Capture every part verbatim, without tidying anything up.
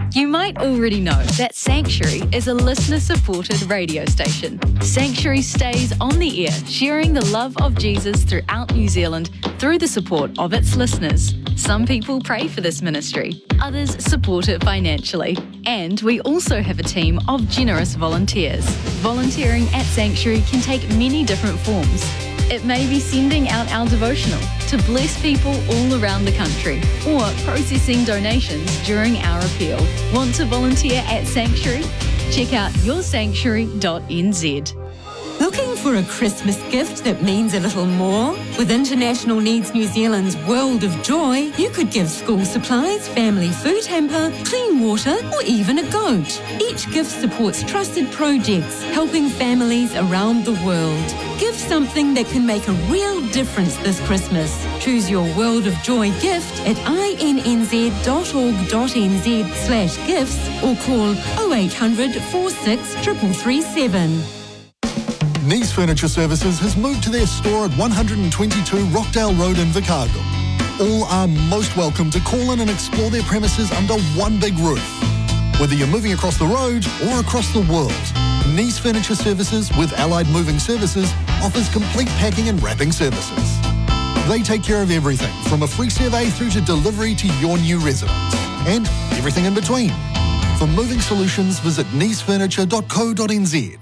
You might already know that Sanctuary is a listener-supported radio station. Sanctuary stays on the air, sharing the love of Jesus throughout New Zealand through the support of its listeners. Some people pray for this ministry, others support it financially. And we also have a team of generous volunteers. Volunteering at Sanctuary can take many different forms. It may be sending out our devotional to bless people all around the country, or processing donations during our appeal. Want to volunteer at Sanctuary? Check out your sanctuary dot n z. Looking for a Christmas gift that means a little more? With International Needs New Zealand's World of Joy, you could give school supplies, family food hamper, clean water, or even a goat. Each gift supports trusted projects, helping families around the world. Give something that can make a real difference this Christmas. Choose your World of Joy gift at i n n z dot org dot n z slash gifts or call oh eight hundred, four six, three three three seven. Nice Furniture Services has moved to their store at one twenty-two Rockdale Road in Vicargo. All are most welcome to call in and explore their premises under one big roof. Whether you're moving across the road or across the world, Nice Furniture Services with Allied Moving Services offers complete packing and wrapping services. They take care of everything from a free survey through to delivery to your new residence and everything in between. For moving solutions, visit nice furniture dot co dot n z.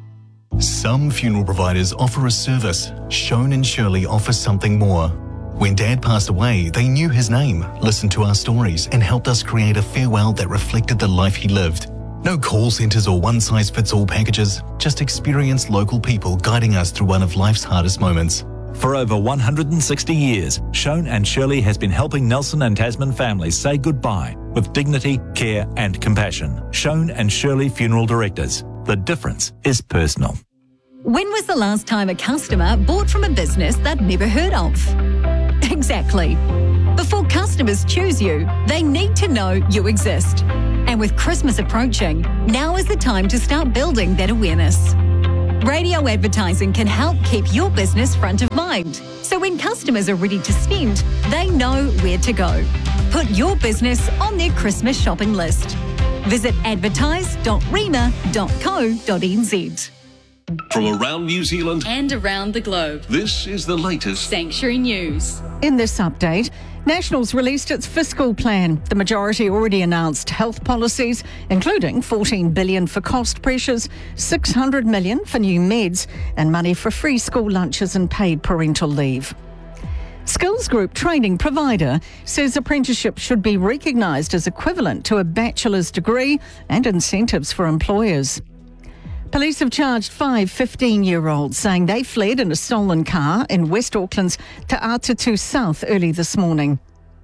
Some funeral providers offer a service. Shone and Shirley offers something more. When Dad passed away, they knew his name, listened to our stories, and helped us create a farewell that reflected the life he lived. No call centres or one-size-fits-all packages, just experienced local people guiding us through one of life's hardest moments. For over one hundred sixty years, Shone and Shirley has been helping Nelson and Tasman families say goodbye with dignity, care and compassion. Shone and Shirley Funeral Directors. The difference is personal. When was the last time a customer bought from a business they'd never heard of? Exactly. Before customers choose you, they need to know you exist. And with Christmas approaching, now is the time to start building that awareness. Radio advertising can help keep your business front of mind. So when customers are ready to spend, they know where to go. Put your business on their Christmas shopping list. Visit advertise dot rema dot co dot n z. From around New Zealand And around the globe, this is the latest Sanctuary News. In this update, Nationals released its fiscal plan. The majority already announced health policies, including fourteen billion dollars for cost pressures, six hundred million dollars for new meds, and money for free school lunches and paid parental leave. Skills Group training provider says apprenticeships should be recognised as equivalent to a bachelor's degree and incentives for employers. Police have charged five fifteen-year-olds, saying they fled in a stolen car in West Auckland's Te Atatu South early this morning.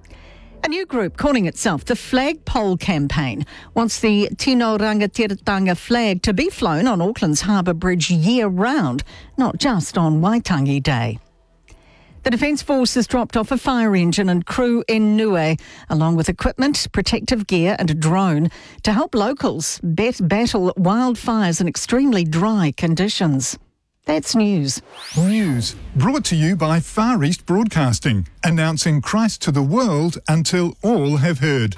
A new group calling itself the Flagpole Campaign wants the Tino Rangatiratanga flag to be flown on Auckland's Harbour Bridge year-round, not just on Waitangi Day. The Defence Force has dropped off a fire engine and crew in Niue, along with equipment, protective gear and a drone to help locals bet- battle wildfires in extremely dry conditions. That's news. News brought to you by Far East Broadcasting, announcing Christ to the world until all have heard.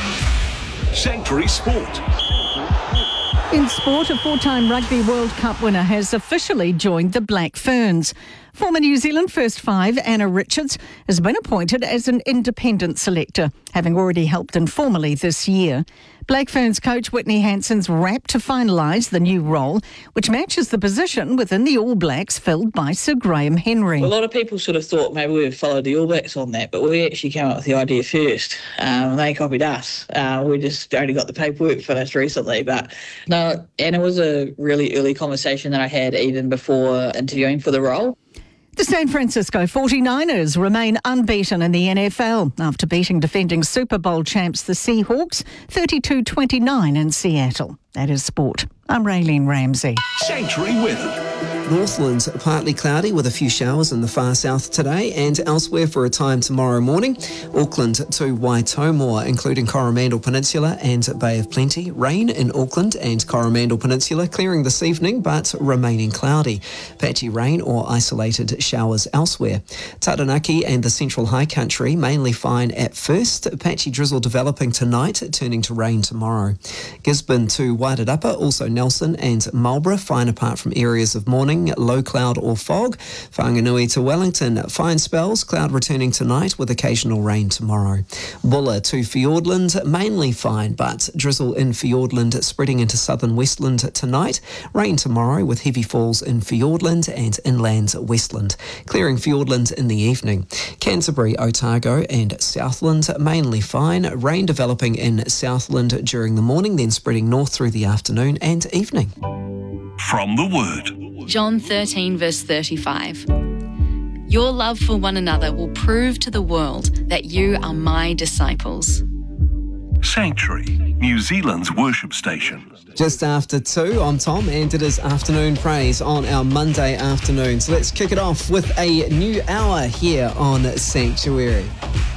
Sanctuary Sport. In sport, a four-time Rugby World Cup winner has officially joined the Black Ferns. Former New Zealand first five, Anna Richards, has been appointed as an independent selector, having already helped informally this year. Black Ferns coach Whitney Hanson's rapt to finalise the new role, which matches the position within the All Blacks filled by Sir Graham Henry. A lot of people sort of thought maybe we would follow the All Blacks on that, but we actually came up with the idea first. Um, they copied us. Uh, we just only got the paperwork finished recently. But no, and it was a really early conversation that I had even before interviewing for the role. The San Francisco forty-niners remain unbeaten in the N F L after beating defending Super Bowl champs the Seahawks thirty-two twenty-nine in Seattle. That is sport. I'm Raylene Ramsey. Sanctuary weather. Northland, partly cloudy with a few showers in the far south today, and elsewhere for a time tomorrow morning. Auckland to Waitomua, including Coromandel Peninsula and Bay of Plenty. Rain in Auckland and Coromandel Peninsula, clearing this evening but remaining cloudy. Patchy rain or isolated showers elsewhere. Taranaki and the Central High Country mainly fine at first. Patchy drizzle developing tonight, turning to rain tomorrow. Gisborne to Wairarapa, also Nelson and Marlborough, fine apart from areas of morning, low cloud or fog. Whanganui to Wellington, fine spells, cloud returning tonight with occasional rain tomorrow. Bulla to Fiordland, mainly fine, but drizzle in Fiordland spreading into southern Westland tonight. Rain tomorrow with heavy falls in Fiordland and inland Westland. Clearing Fiordland in the evening. Canterbury, Otago and Southland, mainly fine. Rain developing in Southland during the morning, then spreading north through the afternoon and evening. From the Word. John thirteen, verse thirty-five. Your love for one another will prove to the world that you are my disciples. Sanctuary, New Zealand's worship station. Just after two, I'm Tom, and it is Afternoon Praise on our Monday afternoon. So let's kick it off with a new hour here on Sanctuary.